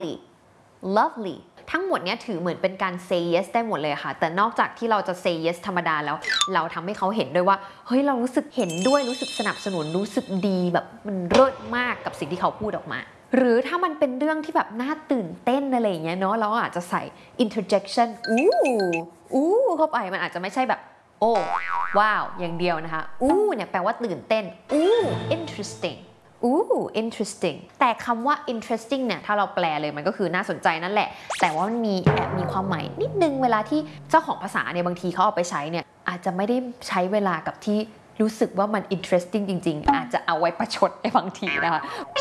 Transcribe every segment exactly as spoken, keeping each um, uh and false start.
lovely ทั้งหมดเนี้ยถือเหมือนเป็นการ say yes ได้หมดเลยค่ะแต่นอกจากที่เราจะ say yes ธรรมดาแล้วเราทำให้เขาเห็นด้วยว่าเฮ้ยเรารู้สึกเห็นด้วยรู้สึกสนับสนุนรู้สึกดีแบบมันเลิศมากกับสิ่งที่เขาพูดออกมาหรือถ้ามันเป็นเรื่องที่แบบน่าตื่นเต้นอะไรอย่างเงี้ยเนาะเราอาจจะใส่ interjection อู้อู้เข้าไปมันอาจจะไม่ใช่แบบโอ้ว้าวอย่างเดียวนะคะอู้เนี่ยแปลว่าตื่นเต้นอู้ interesting อู้ interesting แต่คำว่า interesting เนี่ยถ้าเราแปลเลยมันก็คือน่าสนใจนั่นแหละแต่ว่ามันมีแอบมีความหมายนิดนึงเวลาที่เจ้าของภาษาเนี่ยบางทีเขาเอาไปใช้เนี่ยอาจจะไม่ได้ใช้เวลากับที่รู้สึกว่ามัน interesting จริงๆอาจจะเอาไว้ประชดในบางทีนะคะ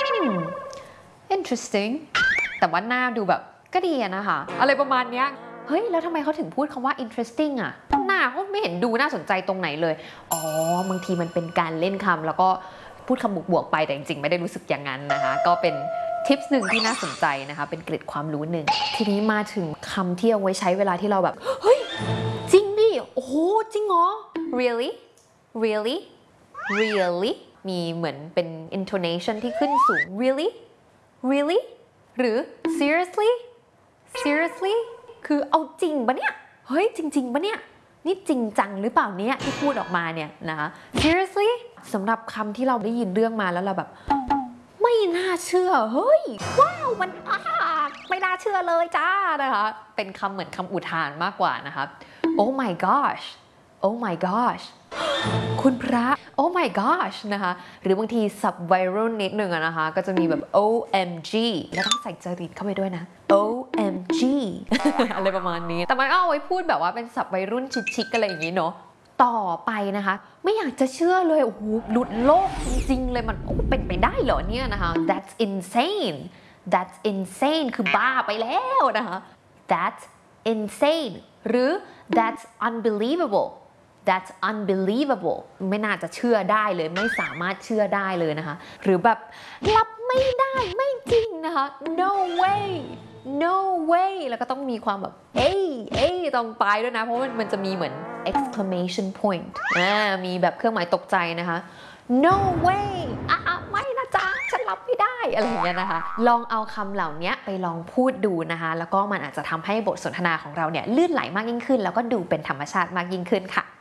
interesting แต่ว่าหน้าดูแบบก็ดีนะคะอะไรประมาณเนี้ยเฮ้ยแล้วทำไมเขาถึงพูดคำว่า interesting อ่ะหน้าเขาไม่เห็นดูน่าสนใจตรงไหนเลยอ๋อบางทีมันเป็นการเล่นคำแล้วก็พูดคำบวกๆไปแต่จริงๆไม่ได้รู้สึกอย่างนั้นนะคะก็เป็นทิปส์หนึ่งที่น่าสนใจนะคะเป็นเกร็ดความรู้หนึ่งทีนี้มาถึงคำที่เอาไว้ใช้เวลาที่เราแบบเฮ้ยจริงดิโอ้โหจริงเหรอ really really really มีเหมือนเป็น intonation ที่ขึ้นสูง really really หรือ seriously seriously คือเอาจริงปะเนี่ยเฮ้ยจริงๆปะเนี่ยนี่จริงจังหรือเปล่าเนี่ยที่พูดออกมาเนี่ยนะคะ seriously สำหรับคำที่เราได้ยินเรื่องมาแล้วเราแบบไม่น่าเชื่อเฮ้ยว้าวมันอ้าไม่น่าเชื่อเลยจ้านะคะเป็นคำเหมือนคำอุทานมากกว่านะคะ oh my gosh oh my gosh คุณพระ oh my gosh นะคะหรือบางทีสับไวรัลนิดนึงนะคะก็จะมีแบบ โอ เอ็ม จี แล้วต้องใส่จริตเข้าไปด้วยนะ โอ เอ็ม จี อะไรประมาณนี้แต่มันก็เอาไว้พูดแบบว่าเป็นสับวัยรุ่นชิคๆอะไรอย่างนี้เนาะต่อไปนะคะไม่อยากจะเชื่อเลยโอ้โหหลุดโลกจริงๆเลยมันเป็นไปได้เหรอเนี่ยนะคะ that's insane that's insane คือบ้าไปแล้วนะคะ that's insane หรือ that's unbelievable that's unbelievable ไม่น่าจะเชื่อได้เลยไม่สามารถเชื่อได้เลยนะคะหรือแบบรับไม่ได้ไม่จริงนะคะ no way no way แล้วก็ต้องมีความแบบเอ้ยเอ้ยต้องไปด้วยนะเพราะมันมันจะมีเหมือน exclamation point อ่ามีแบบเครื่องหมายตกใจนะคะ no way อ่ะไม่นะจ๊ะฉันรับไม่ได้อะไรอย่างเงี้ยนะคะลองเอาคำเหล่านี้ไปลองพูดดูนะคะแล้วก็มันอาจจะทำให้บทสนทนาของเราเนี่ยลื่นไหลมากยิ่งขึ้นแล้วก็ดูเป็นธรรมชาติมากยิ่งขึ้นค่ะ